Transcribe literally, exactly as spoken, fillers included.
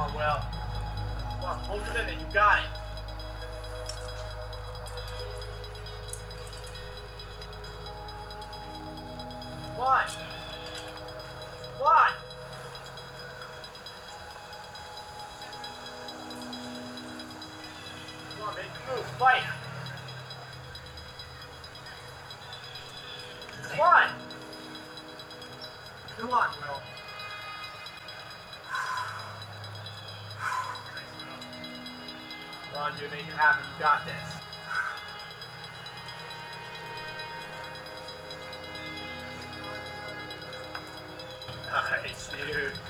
on, Will. Come on, hold it in there. You got it. What? What? Come on, make a move. Fight. Come on. Come on, Will. Come on, dude. Make it happen. You got this. Nice, dude.